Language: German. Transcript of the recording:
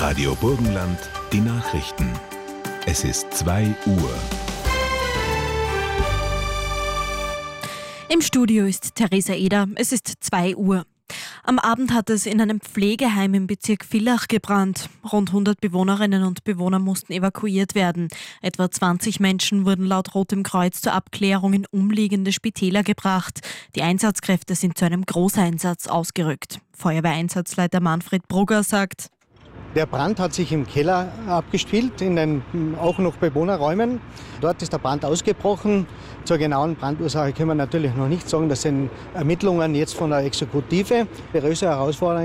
Radio Burgenland, die Nachrichten. Es ist 2 Uhr. Im Studio ist Theresa Eder. Es ist 2 Uhr. Am Abend hat es in einem Pflegeheim im Bezirk Villach gebrannt. Rund 100 Bewohnerinnen und Bewohner mussten evakuiert werden. Etwa 20 Menschen wurden laut Rotem Kreuz zur Abklärung in umliegende Spitäler gebracht. Die Einsatzkräfte sind zu einem Großeinsatz ausgerückt. Feuerwehreinsatzleiter Manfred Brugger sagt: Der Brand hat sich im Keller abgespielt, in den auch noch Bewohnerräumen. Dort ist der Brand ausgebrochen. Zur genauen Brandursache können wir natürlich noch nicht sagen. Das sind Ermittlungen jetzt von der Exekutive. Die größte Herausforderung